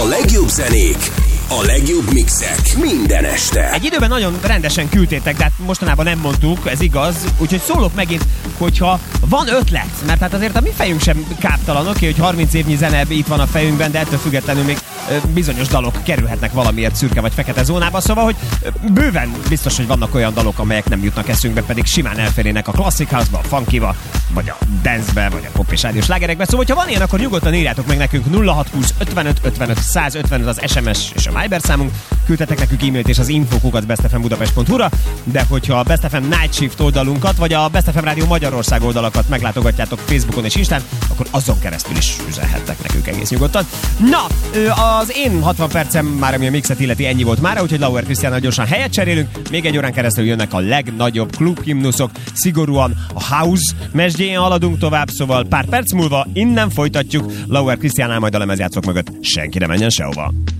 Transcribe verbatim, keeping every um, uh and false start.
legjobb zenék, a legjobb mixek minden este. Egy időben nagyon rendesen küldtétek, de hát mostanában nem mondtuk, ez igaz, úgyhogy szólok megint, hogyha van ötlet, mert hát azért a mi fejünk sem káptalan, oké, hogy harminc évnyi zene itt van a fejünkben, de ettől függetlenül még bizonyos dalok kerülhetnek valamiért szürke vagy fekete zónába, szóval, hogy bőven biztos, hogy vannak olyan dalok, amelyek nem jutnak eszünkbe, pedig simán elférnének a classic house-ba, a funkyba, vagy a dance-be, vagy a pop és rádiós slágerekbe. Szóval, hogyha van ilyen, akkor nyugodtan írjátok meg nekünk nulla hat húsz ötvenöt ötvenöt százötvenöt az es em es és a Viber számunk, küldtetek nekünk e-mailt és az infókukat bestfmbudapest pont hu-ra, de hogyha a Best ef em Night Shift oldalunkat, vagy a Best ef em Rádió Magyarország oldalakat meglátogatjátok Facebookon és Instán, akkor azon keresztül is üzenhettek nekünk egész nyugodtan. Na, az én hatvan percem már, ami a mixet illeti, ennyi volt mára, úgyhogy Lauer Krisztiánnal gyorsan helyet cserélünk. Még egy órán keresztül jönnek a legnagyobb klubhimnuszok, szigorúan a house mesdjén haladunk tovább, szóval pár perc múlva innen folytatjuk. Lauer Krisztiánnál, majd a lemezjátszók mögött senki ne menjen sehova.